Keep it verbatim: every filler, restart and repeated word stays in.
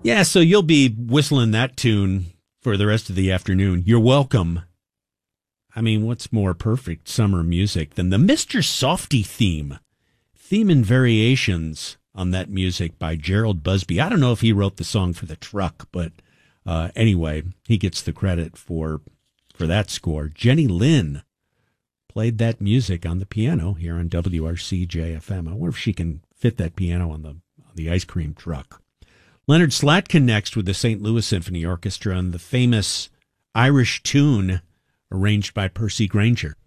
Yeah, so you'll be whistling that tune for the rest of the afternoon. You're welcome. I mean, what's more perfect summer music than the Mister Softy theme? Theme and variations on that music by Gerald Busby. I don't know if he wrote the song for the truck, but uh, anyway, he gets the credit for for that score. Jenny Lynn played that music on the piano here on W R C J F M. I wonder if she can fit that piano on the on the ice cream truck. Leonard Slatkin next with the Saint Louis Symphony Orchestra and the famous Irish tune arranged by Percy Grainger.